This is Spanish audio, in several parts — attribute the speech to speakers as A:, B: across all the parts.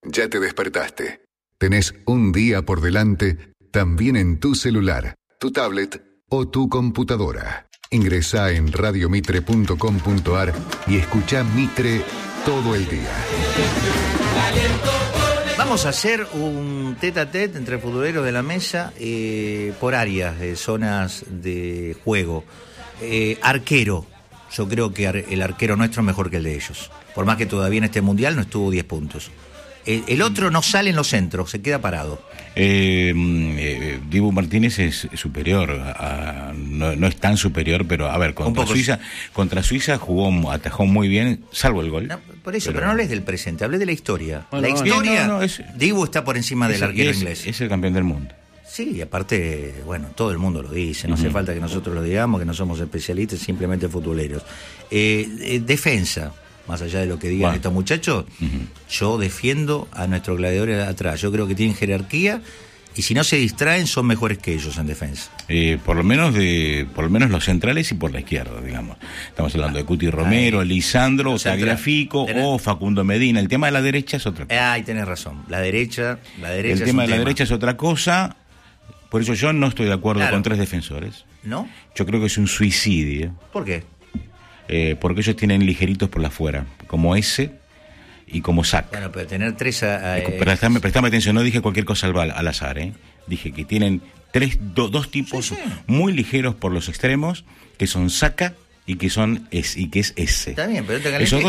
A: Ya te despertaste. Tenés un día por delante, también en tu celular, tu tablet o tu computadora. Ingresá en radiomitre.com.ar y escuchá Mitre todo el día.
B: Vamos a hacer un tete-a-tete entre futboleros de la mesa por áreas de zonas de juego. Arquero. Yo creo que el arquero nuestro es mejor que el de ellos. Por más que todavía en este mundial no estuvo 10 puntos. El otro no sale en los centros, se queda parado.
C: Dibu Martínez es superior, no es tan superior, pero a ver, contra Suiza atajó muy bien, salvo el gol.
B: No, por eso, pero no hables del presente, hablé de la historia. Historia, Dibu está por encima del arquero inglés.
C: Es el campeón del mundo.
B: Sí, y aparte, bueno, todo el mundo lo dice, no hace falta que nosotros lo digamos, que no somos especialistas, simplemente futboleros. Defensa. Más allá de lo que digan estos muchachos, yo defiendo a nuestros gladiadores atrás. Yo creo que tienen jerarquía y si no se distraen son mejores que ellos en defensa.
C: Por lo menos los centrales y por la izquierda, digamos. Estamos hablando de Cuti Romero, Lisandro, Tagliafico o Facundo Medina. El tema de la derecha es otra cosa.
B: Ahí tenés razón. La derecha.
C: El tema de la derecha es otra cosa. Por eso yo no estoy de acuerdo con 3 defensores.
B: ¿No?
C: Yo creo que es un suicidio.
B: ¿Por qué?
C: Porque ellos tienen ligeritos por la fuera, como ese y como Sac.
B: Bueno, pero tener 3...
C: Prestame atención, no dije cualquier cosa al azar, Dije que tienen dos tipos muy ligeros por los extremos, que son Saka y que es ese.
B: Está bien, pero
C: esos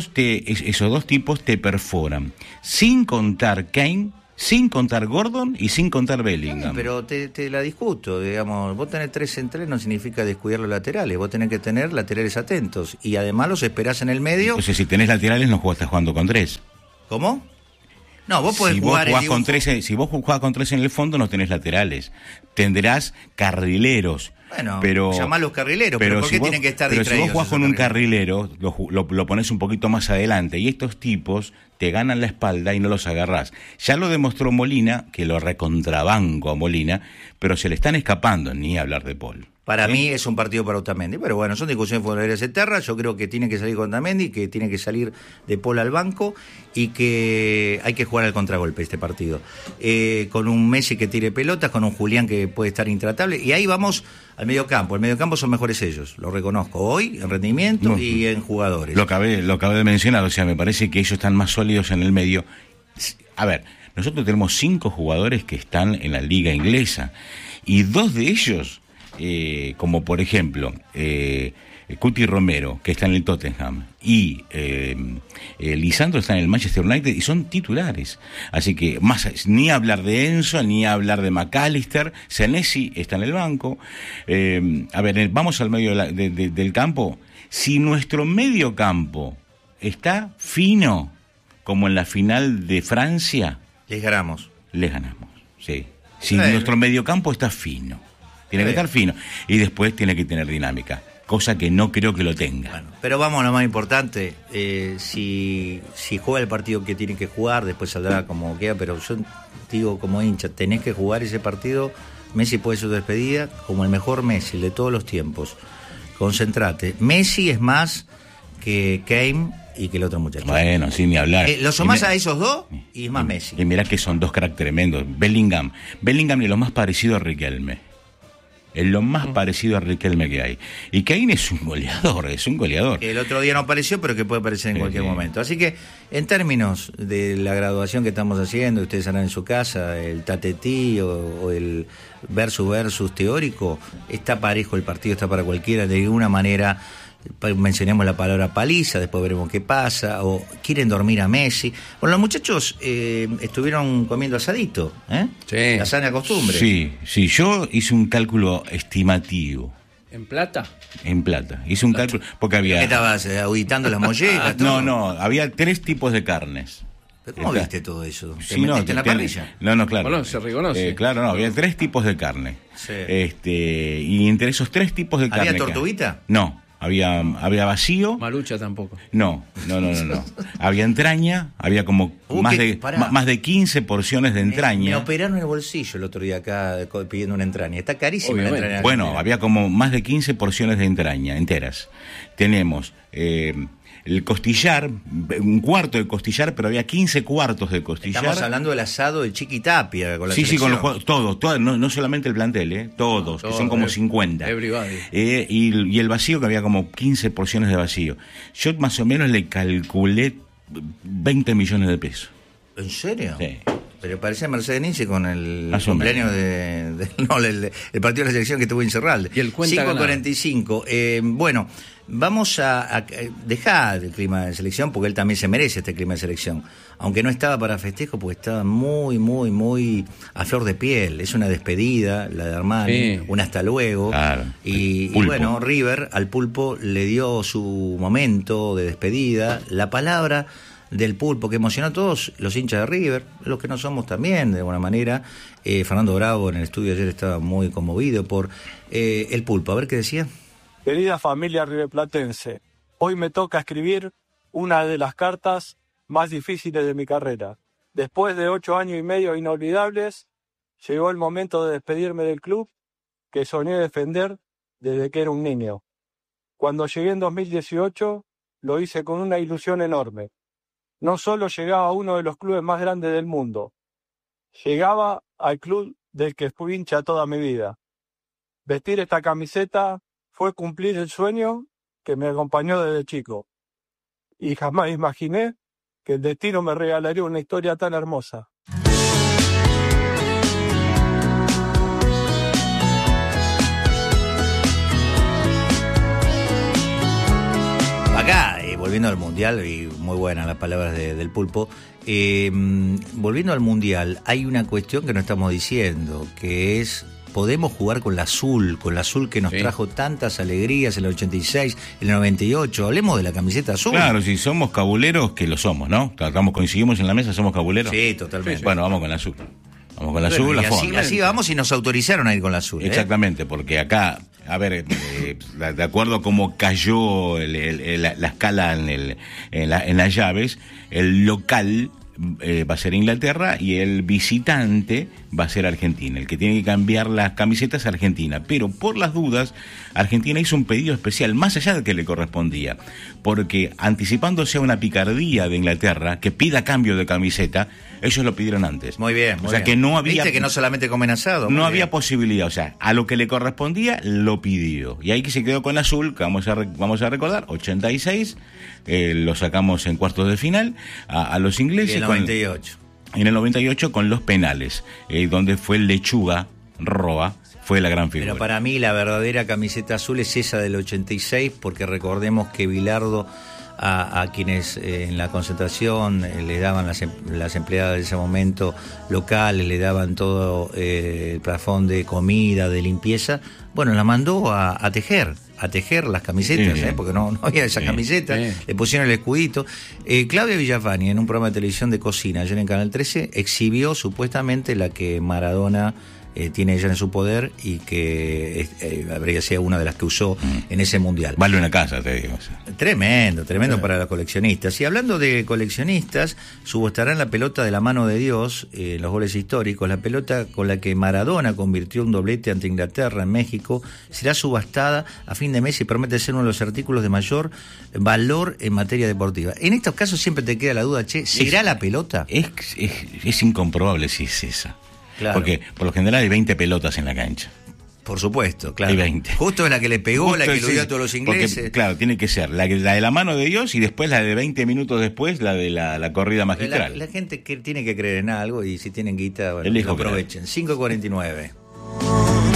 C: dos tipos te perforan, sin contar Kane, sin contar Gordon y sin contar Bellingham.
B: Pero te la discuto, digamos, vos tenés 3 centrales no significa descuidar los laterales, vos tenés que tener laterales atentos y además los esperás en el medio.
C: Entonces si tenés laterales no estás jugando con 3.
B: ¿Cómo? No, vos podés jugar
C: con 3, si vos jugás con 3 en el fondo no tenés laterales, tendrás carrileros.
B: Bueno,
C: pero
B: llamá los carrileros, pero ¿por qué tienen que estar distraídos?
C: Pero si vos jugás con un carrilero, lo pones un poquito más adelante y estos tipos te ganan la espalda y no los agarrás. Ya lo demostró Molina, que lo recontrabanco a Molina, pero se le están escapando, ni hablar de Paul.
B: Para mí es un partido para Otamendi, pero bueno, son discusiones futboleras eternas. Yo creo que tiene que salir con Otamendi, que tiene que salir de Paul al banco y que hay que jugar al contragolpe este partido. Con un Messi que tire pelotas, con un Julián que puede estar intratable, y ahí vamos al mediocampo. El mediocampo son mejores ellos, lo reconozco hoy en rendimiento y en jugadores.
C: Lo acabé de mencionar, o sea, me parece que ellos están más sólidos en el medio. A ver, nosotros tenemos 5 jugadores que están en la liga inglesa y 2 de ellos... como por ejemplo Cuti Romero, que está en el Tottenham, y Lisandro está en el Manchester United y son titulares. Así que ni hablar de Enzo, ni hablar de McAllister. Senesi está en el banco. A ver, vamos al medio del campo. Si nuestro medio campo está fino, como en la final de Francia, les ganamos, sí. Si nuestro medio campo está fino, tiene que estar fino y después tiene que tener dinámica, cosa que no creo que lo tenga.
B: Bueno, pero vamos a lo más importante, si juega el partido que tiene que jugar, después saldrá como queda, pero yo digo como hincha, tenés que jugar ese partido. Messi puede ser su despedida como el mejor Messi, el de todos los tiempos. Concentrate. Messi es más que Kane y que el otro muchacho.
C: Bueno, sin ni hablar.
B: Lo sumás a esos dos y es más Messi.
C: Y mirá que son 2 cracks tremendos. Bellingham es lo más parecido a Riquelme. Es lo más parecido a Riquelme que hay. Y Kane es un goleador.
B: El otro día no apareció, pero que puede aparecer en cualquier momento. Así que, en términos de la graduación que estamos haciendo, ustedes harán en su casa, el tatetí o el versus teórico, está parejo el partido, está para cualquiera, de alguna manera. Mencionemos la palabra paliza, después veremos qué pasa, o quieren dormir a Messi. Bueno, los muchachos estuvieron comiendo asadito,
D: Sí.
B: La sana costumbre.
C: Sí, yo hice un cálculo estimativo.
D: ¿En plata?
C: En plata. Hice un cálculo, porque había...
B: ¿Qué estabas auditando las mollejas?
C: No, había 3 tipos de carnes.
B: ¿Cómo viste todo eso? ¿Te
C: Sí,
B: metiste en la parrilla?
C: No, claro.
D: Bueno, se reconoce.
C: Claro, había 3 tipos de carne.
B: Sí.
C: Y entre esos 3 tipos de carne...
B: ¿Había tortuguita?
C: No. Había vacío.
D: Marucha tampoco.
C: No. Había entraña, había como más de 15 porciones de entraña.
B: Me operaron el bolsillo el otro día acá pidiendo una entraña. Está carísima la entraña.
C: Bueno, había como más de 15 porciones de entraña enteras. Tenemos el costillar, un cuarto de costillar, pero había 15 cuartos de costillar.
B: Estamos hablando del asado de Chiqui Tapia con la
C: Sí,
B: selección.
C: con los jugadores, todos, no solamente el plantel, todos, que son como 50.
D: Everybody.
C: Y el vacío, que había como 15 porciones de vacío. Yo más o menos le calculé 20 millones de pesos.
B: ¿En serio?
C: Sí.
B: Pero parecía Mercedes Ninzi con el
C: Más o
B: cumpleaños el partido de la selección que tuvo Incerralde.
D: Y el cuenta
B: 5:45. Bueno, vamos a dejar el clima de selección porque él también se merece este clima de selección. Aunque no estaba para festejo porque estaba muy, muy, muy a flor de piel. Es una despedida, la de Armani,
D: Sí.
B: un hasta luego.
C: Claro.
B: Y bueno, River al Pulpo le dio su momento de despedida. La palabra del Pulpo que emocionó a todos los hinchas de River, los que no somos también de alguna manera. Fernando Bravo en el estudio ayer estaba muy conmovido por el Pulpo. A ver qué decía.
E: Querida familia riverplatense, hoy me toca escribir una de las cartas más difíciles de mi carrera. Después de 8 años y medio inolvidables, llegó el momento de despedirme del club que soñé defender desde que era un niño. Cuando llegué en 2018, lo hice con una ilusión enorme. No solo llegaba a uno de los clubes más grandes del mundo, llegaba al club del que fui hincha toda mi vida. Vestir esta camiseta fue cumplir el sueño que me acompañó desde chico. Y jamás imaginé que el destino me regalaría una historia tan hermosa.
B: Acá, volviendo al Mundial, y muy buenas las palabras del Pulpo, volviendo al Mundial, hay una cuestión que no estamos diciendo, que es, podemos jugar con la azul que nos trajo tantas alegrías en el 86, en el 98, hablemos de la camiseta azul.
C: Claro, si somos cabuleros, que lo somos, ¿no? Coincidimos en la mesa, somos cabuleros.
B: Sí, totalmente.
C: Bueno, vamos con la azul. Vamos con la azul,
B: Bueno,
C: la
B: y así,
C: fonda.
B: así vamos y nos autorizaron a ir con la azul.
C: Exactamente, porque acá, a ver, de acuerdo a cómo cayó la escala en las llaves, el local va a ser Inglaterra y el visitante va a ser Argentina. El que tiene que cambiar las camisetas es Argentina, pero por las dudas Argentina hizo un pedido especial más allá del que le correspondía, porque anticipándose a una picardía de Inglaterra que pida cambio de camiseta, ellos lo pidieron antes.
B: Muy bien, muy
C: o sea
B: bien.
C: que no había,
B: viste que no solamente comen asado.
C: no había posibilidad, o sea, a lo que le correspondía lo pidió, y ahí que se quedó con azul, que vamos a recordar, 86, lo sacamos en cuartos de final a los ingleses.
B: Y el 98.
C: En el 98 con los penales, donde fue Lechuga Roa, fue la gran figura.
B: Pero para mí la verdadera camiseta azul es esa del 86, porque recordemos que Bilardo a quienes en la concentración les daban las empleadas de ese momento locales, le daban todo el plafón de comida, de limpieza, bueno, la mandó a tejer las camisetas, porque no había esa camiseta, le pusieron el escudito. Claudia Villafani, en un programa de televisión de cocina ayer en Canal 13, exhibió supuestamente la que Maradona tiene ella en su poder y que habría sido una de las que usó en ese mundial.
C: Vale una casa, te digo. O sea.
B: Tremendo para los coleccionistas. Y hablando de coleccionistas, subastarán la pelota de la mano de Dios, los goles históricos. La pelota con la que Maradona convirtió un doblete ante Inglaterra en México será subastada a fin de mes y promete ser uno de los artículos de mayor valor en materia deportiva. En estos casos siempre te queda la duda, ¿será la pelota?
C: Es incomprobable si es esa.
B: Claro.
C: Porque por lo general hay 20 pelotas en la cancha.
B: Por supuesto, claro.
C: Hay 20.
B: Justo es la que le pegó,
C: Justo
B: la que
C: sí,
B: lo dio a todos los ingleses.
C: Porque, claro, tiene que ser la de la mano de Dios y después la de 20 minutos después, la de la corrida magistral.
B: La gente que tiene que creer en algo y si tienen guita, bueno,
C: Elijo
B: lo aprovechen. 5:49.